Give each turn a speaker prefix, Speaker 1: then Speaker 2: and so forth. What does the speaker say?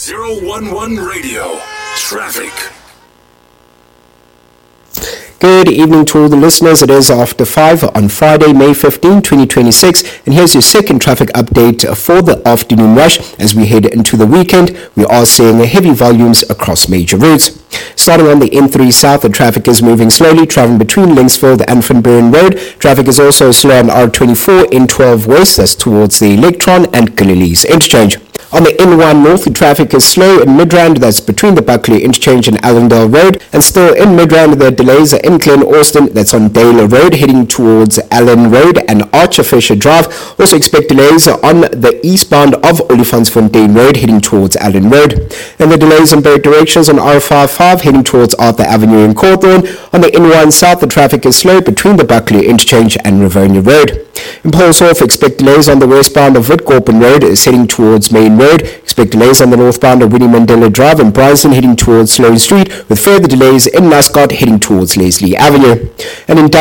Speaker 1: 011 Radio Traffic.
Speaker 2: Good evening to all the listeners. It is after 5 on Friday, May 15, 2026. And here's your second traffic update for the afternoon rush. As we head into the weekend, we are seeing heavy volumes across major routes. Starting on the N3 South, the traffic is moving slowly, traveling between Linksfield and Van Buren Road. Traffic is also slow on R24, N12 West, that's towards the Electron and Galilees Interchange. On the N1 North, the traffic is slow in Midrand, that's between the Buckley Interchange and Allendale Road. And still in Midrand, the delays are in Glen Austin, that's on Dale Road, heading towards Allen Road and Archer Fisher Drive. Also expect delays on the eastbound of Olifantsfontein Road, heading towards Allen Road. And the delays in both directions on R55, heading towards Arthur Avenue in Cawthorne. On the N1 South, the traffic is slow between the Buckley Interchange and Rivonia Road. In Paulshof, expect delays on the westbound of Witgorpen Road, is heading towards Main Road. Expect delays on the northbound of Winnie Mandela Drive and Bryanston, heading towards Sloane Street, with further delays in Mascot, heading towards Leslie Avenue. And in